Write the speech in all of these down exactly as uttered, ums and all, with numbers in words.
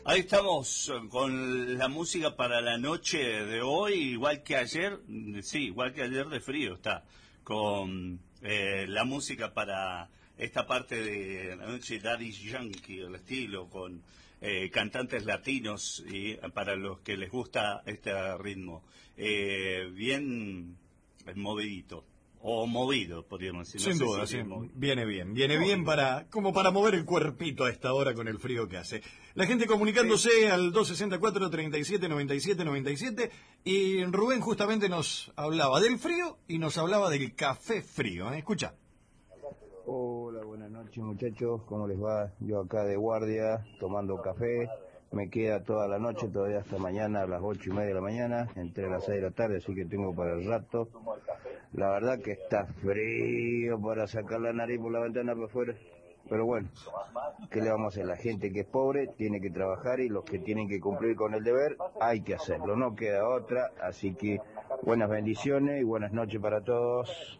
Ahí estamos eh, con la música para la noche de hoy, igual que ayer, sí, igual que ayer de frío está, con eh, la música para esta parte de la noche Daddy Yankee, el estilo, con eh, cantantes latinos y para los que les gusta este ritmo, eh, bien movidito. O movido, podríamos decir. Sin no duda, si sí. bien Viene bien, viene movido. bien para como para mover el cuerpito a esta hora con el frío que hace. La gente comunicándose sí. al dos sesenta y cuatro, treinta y siete, noventa y siete, noventa y siete y Rubén justamente nos hablaba del frío y nos hablaba del café frío. ¿eh? Escucha. Hola, buenas noches muchachos, ¿cómo les va? Yo acá de guardia, tomando café, me queda toda la noche, todavía hasta mañana a las ocho y media de la mañana, entre las seis de la tarde, así que tengo para el rato. La verdad que está frío para sacar la nariz por la ventana para afuera, pero bueno, ¿qué le vamos a hacer? La gente que es pobre tiene que trabajar y los que tienen que cumplir con el deber hay que hacerlo, no queda otra, así que buenas bendiciones y buenas noches para todos.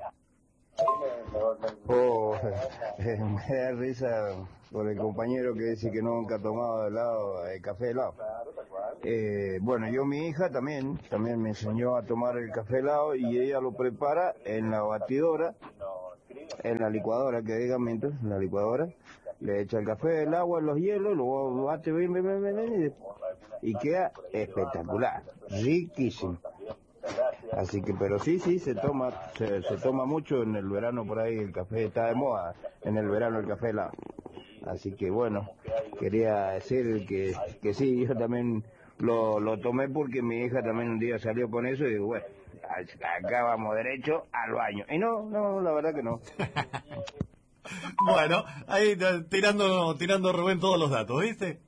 Oh, me da risa por el compañero que dice que nunca ha tomado helado, eh, café helado. Eh, bueno, yo mi hija también, también me enseñó a tomar el café helado y ella lo prepara en la batidora, en la licuadora, que digan mientras, en la licuadora, le echa el café, el agua, los hielos, lo bate bien, bien, bien, bien, y queda espectacular, riquísimo. Así que, pero sí, sí, se toma, se, se toma mucho en el verano por ahí, el café está de moda, en el verano el café helado. Así que bueno, quería decir que, que sí, yo también lo, lo tomé porque mi hija también un día salió con eso y digo, bueno, acá vamos derecho al baño. Y no, no, la verdad que no. Bueno, ahí tirando, tirando Rubén todos los datos, ¿viste?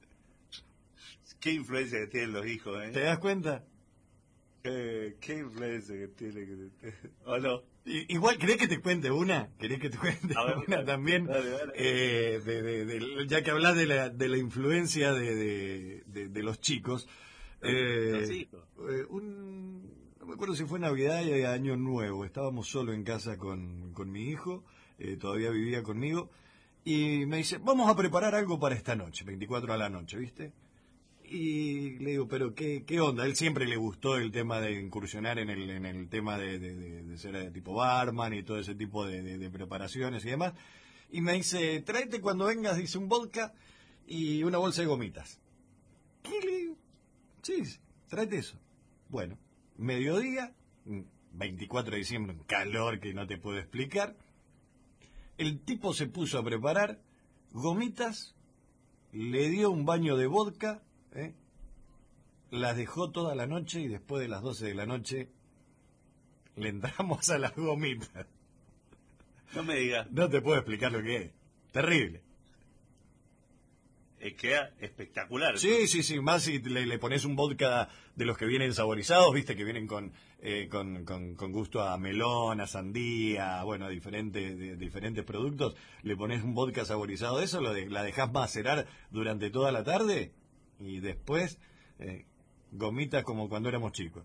Qué influencia que tienen los hijos, ¿eh? ¿Te das cuenta? Eh, qué influencia que tiene que... ¿O no? I, igual, ¿querés que te cuente una? ¿Querés que te cuente ver, una dale, también? Dale, dale. Eh, de, de, de, ya que hablas de la, de la influencia de, de, de, de los chicos. Eh, los hijos. Eh, un, no me acuerdo si fue Navidad y Año Nuevo. Estábamos solo en casa con, con mi hijo, eh, todavía vivía conmigo, y me dice, vamos a preparar algo para esta noche, veinticuatro a la noche, ¿viste? Y le digo, pero ¿qué, qué onda? A él siempre le gustó el tema de incursionar en el, en el tema de, de, de, de ser de tipo barman y todo ese tipo de, de, de preparaciones y demás. Y me dice, tráete cuando vengas, dice, un vodka y una bolsa de gomitas. ¿Qué le digo? Sí, tráete eso. Bueno, mediodía, veinticuatro de diciembre, un calor que no te puedo explicar. El tipo se puso a preparar gomitas, le dio un baño de vodka, ¿Eh? las dejó toda la noche y después de las doce de la noche le entramos a las gomitas. No me digas. No te puedo explicar lo que es. Terrible. Eh, queda espectacular. Sí, sí, sí. Más si le, le pones un vodka de los que vienen saborizados, viste, que vienen con, eh, con, con, con gusto a melón, a sandía, bueno, a diferentes, de, diferentes productos. Le pones un vodka saborizado de eso, lo de, la dejás macerar durante toda la tarde. Y después, eh, gomitas como cuando éramos chicos.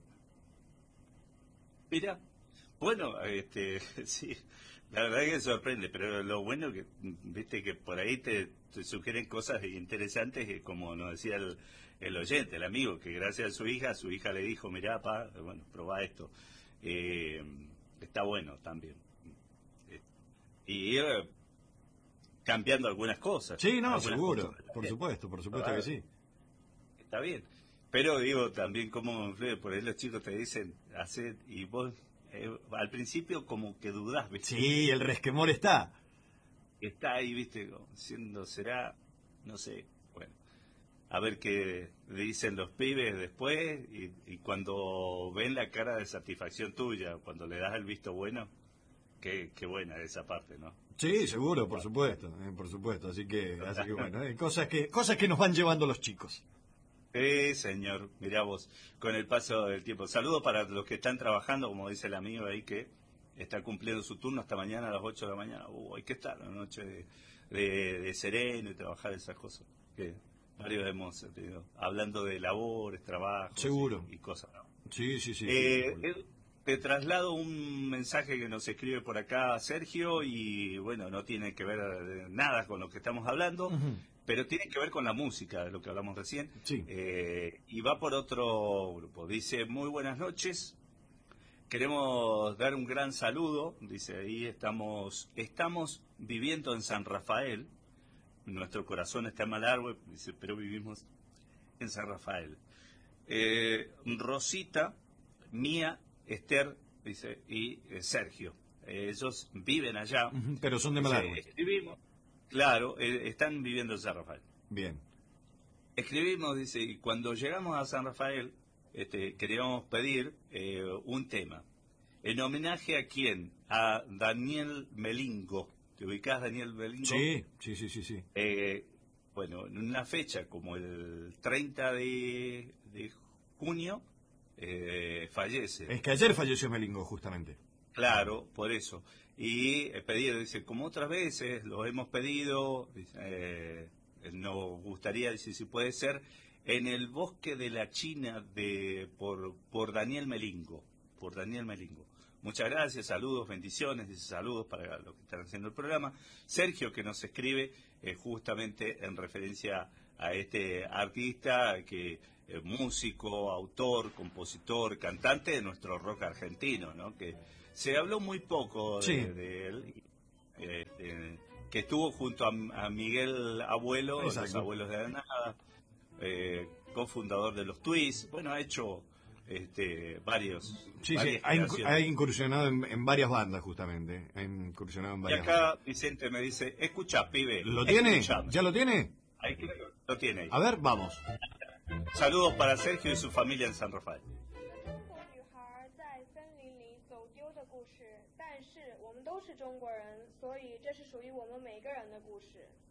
Mira, bueno, este, sí, la verdad que sorprende, pero lo bueno que, viste, que por ahí te, te sugieren cosas interesantes, que como nos decía el, el oyente, el amigo, que gracias a su hija, su hija le dijo, mirá, pa, bueno, probá esto. Eh, está bueno también. Eh, y eh, cambiando algunas cosas. Sí, no, algunas seguro, cosas. por supuesto, por supuesto Ah, que sí. Está bien, pero digo también cómo influye, por ahí los chicos te dicen hacer y vos eh, al principio como que dudás, ¿viste? Sí, el resquemor está. Está ahí, ¿viste? Siendo, será, no sé, bueno, a ver qué dicen los pibes después y, y cuando ven la cara de satisfacción tuya, cuando le das el visto bueno, qué, qué buena esa parte, ¿no? Sí, seguro, por supuesto, eh, por supuesto, así que, así que bueno, eh, cosas que, cosas que nos van llevando los chicos. Sí, señor, mirá vos, con el paso del tiempo. Saludos para los que están trabajando, como dice el amigo ahí que está cumpliendo su turno hasta mañana a las ocho de la mañana. Uh, hay que estar una noche de, de, de sereno y trabajar esas cosas. Que varios hemos tenido, hablando de labores, trabajos Seguro. Y, y cosas. ¿No? Sí, sí, sí. Eh, sí, te traslado un mensaje que nos escribe por acá Sergio y bueno, no tiene que ver nada con lo que estamos hablando. Uh-huh. pero tiene que ver con la música, de lo que hablamos recién. Sí. Eh, y va por otro grupo. Dice, muy buenas noches. Queremos dar un gran saludo. Dice, ahí estamos, estamos viviendo en San Rafael. Nuestro corazón está en Malargüe, dice, pero vivimos en San Rafael. Eh, Rosita, Mía, Esther, dice, y eh, Sergio. Eh, ellos viven allá. Uh-huh, pero son de Malargüe. Escribimos. Claro, eh, están viviendo en San Rafael. Bien. Escribimos, dice, y cuando llegamos a San Rafael, este, queríamos pedir eh, un tema. ¿En homenaje a quién? A Daniel Melingo. ¿Te ubicás, Daniel Melingo? Sí, sí, sí, sí. sí. Eh, bueno, en una fecha como el treinta de, de junio, eh, fallece. Es que ayer falleció Melingo, justamente. Claro, por eso. Y he pedido, dice, como otras veces, lo hemos pedido, dice, eh, nos gustaría, dice, si puede ser, en el bosque de la China de por, por Daniel Melingo. Por Daniel Melingo. Muchas gracias, saludos, bendiciones, dice saludos para los que están haciendo el programa. Sergio, que nos escribe eh, justamente en referencia a este artista que eh, músico, autor, compositor, cantante de nuestro rock argentino, ¿no? Que se habló muy poco de, sí. de él, eh, de, que estuvo junto a, a Miguel Abuelo, Exacto. Los Abuelos de la Nada, eh, cofundador de los Twists. Bueno, ha hecho este, varios. Sí, sí, ha, inc ha incursionado en, en varias bandas, justamente. Ha incursionado en varias y acá bandas. Vicente me dice, escucha, pibe. ¿Lo tiene? Escuchame. ¿Ya lo tiene? Ahí, lo tiene ahí. A ver, vamos. Saludos para Sergio y su familia en San Rafael. 但是我们都是中国人，所以这是属于我们每个人的故事。